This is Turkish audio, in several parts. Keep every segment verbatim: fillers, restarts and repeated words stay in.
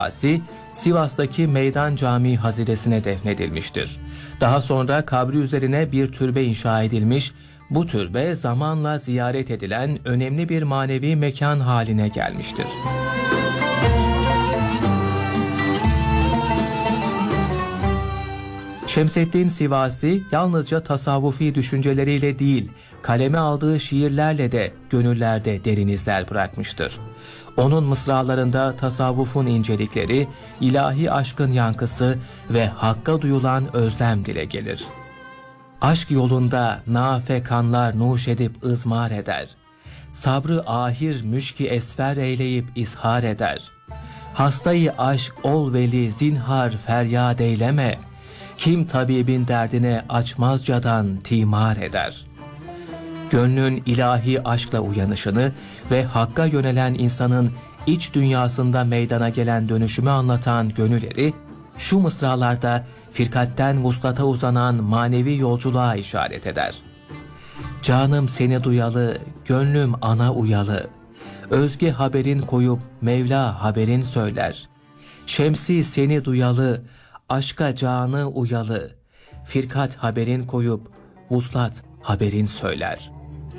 Sivasi, Sivas'taki Meydan Camii haziresine defnedilmiştir. Daha sonra kabri üzerine bir türbe inşa edilmiş, bu türbe zamanla ziyaret edilen önemli bir manevi mekan haline gelmiştir. Şemseddin Sivasi yalnızca tasavvufi düşünceleriyle değil, kaleme aldığı şiirlerle de gönüllerde derin izler bırakmıştır. Onun mısralarında tasavvufun incelikleri, ilahi aşkın yankısı ve hakka duyulan özlem dile gelir. Aşk yolunda nafe kanlar nuş edip ızmar eder. Sabrı ahir müşki esfer eyleyip ishar eder. Hastayı aşk ol veli zinhar feryat eyleme. Kim tabibin derdine açmazcadan timar eder. Gönlün ilahi aşkla uyanışını ve hakka yönelen insanın iç dünyasında meydana gelen dönüşümü anlatan gönülleri, şu mısralarda firkatten vuslata uzanan manevi yolculuğa işaret eder. Canım seni duyalı, gönlüm ana uyalı. Özge haberin koyup Mevla haberin söyler. Şemsi seni duyalı, aşka canı uyalı. Firkat haberin koyup vuslat haberin söyler.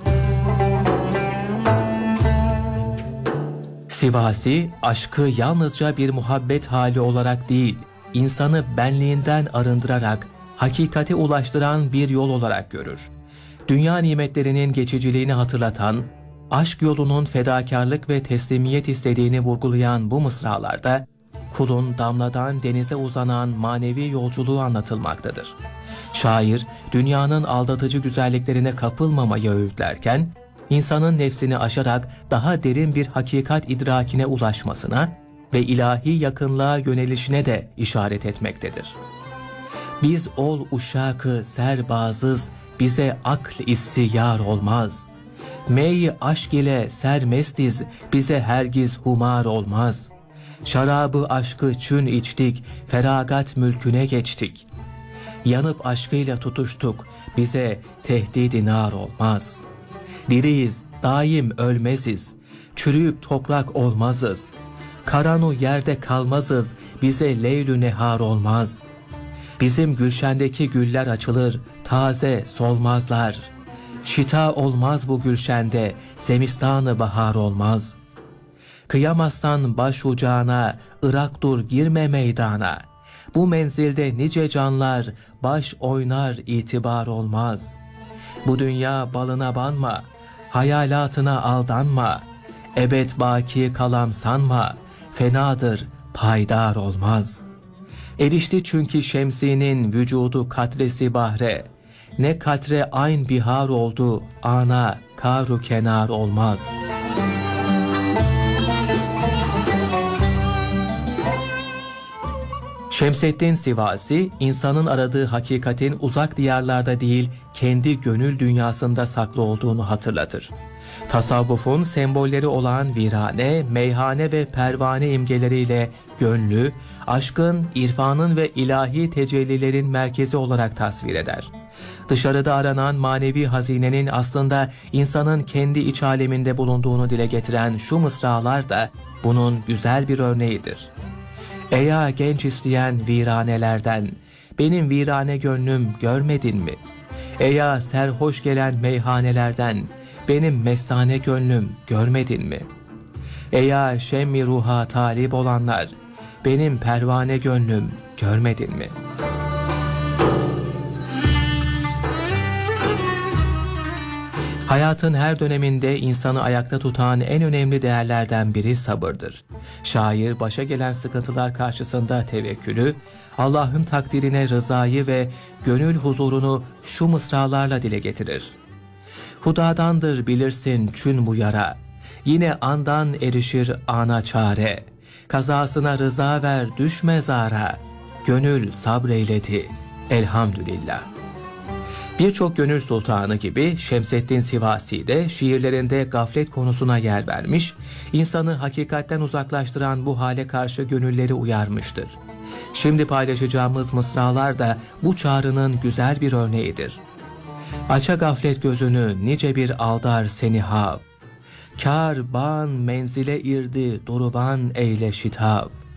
Sivasi, aşkı yalnızca bir muhabbet hali olarak değil, insanı benliğinden arındırarak hakikate ulaştıran bir yol olarak görür. Dünya nimetlerinin geçiciliğini hatırlatan, aşk yolunun fedakarlık ve teslimiyet istediğini vurgulayan bu mısralarda, kulun damladan denize uzanan manevi yolculuğu anlatılmaktadır. Şair, dünyanın aldatıcı güzelliklerine kapılmamayı öğütlerken, insanın nefsini aşarak daha derin bir hakikat idrakine ulaşmasına ve ilahi yakınlığa yönelişine de işaret etmektedir. Biz ol uşakı serbazız, bize akl issi yar olmaz. Mey aşk ile sermestiz, bize hergiz humar olmaz. Şarabı aşkı çün içtik, feragat mülküne geçtik. Yanıp aşkıyla tutuştuk, bize tehdidi nar olmaz. Diriyiz, daim ölmeziz, çürüyüp toprak olmazız. Karanu yerde kalmazız, bize leylü nehar olmaz. Bizim gülşendeki güller açılır, taze solmazlar. Şita olmaz bu gülşende, zemistanı bahar olmaz. Kıyamazsan baş ucağına, Irak dur girme meydana. Bu menzilde nice canlar, baş oynar itibar olmaz. Bu dünya balına banma, hayalatına aldanma. Ebed baki kalan sanma, fenadır paydar olmaz. Erişti çünkü şemsinin vücudu katresi bahre. Ne katre ayn bihar oldu, ana karu kenar olmaz. Şemseddin Sivasi, insanın aradığı hakikatin uzak diyarlarda değil, kendi gönül dünyasında saklı olduğunu hatırlatır. Tasavvufun sembolleri olan virane, meyhane ve pervane imgeleriyle gönlü, aşkın, irfanın ve ilahi tecellilerin merkezi olarak tasvir eder. Dışarıda aranan manevi hazinenin aslında insanın kendi iç aleminde bulunduğunu dile getiren şu mısralar da bunun güzel bir örneğidir. Eya genç isteyen viranelerden, benim virane gönlüm görmedin mi? Eya serhoş gelen meyhanelerden, benim mestane gönlüm görmedin mi? Eya şemmi ruha talip olanlar, benim pervane gönlüm görmedin mi? Hayatın her döneminde insanı ayakta tutan en önemli değerlerden biri sabırdır. Şair başa gelen sıkıntılar karşısında tevekkülü, Allah'ın takdirine rızayı ve gönül huzurunu şu mısralarla dile getirir. Hudadandır bilirsin çün bu yara, yine andan erişir ana çare. Kazasına rıza ver düşme zara, gönül sabreyledi elhamdülillah. Birçok gönül sultanı gibi Şemseddin Sivasi de şiirlerinde gaflet konusuna yer vermiş, insanı hakikatten uzaklaştıran bu hale karşı gönülleri uyarmıştır. Şimdi paylaşacağımız mısralar da bu çağrının güzel bir örneğidir. Aça gaflet gözünü nice bir aldar seni hav. Kâr ban menzile irdi duruban eyle şitab.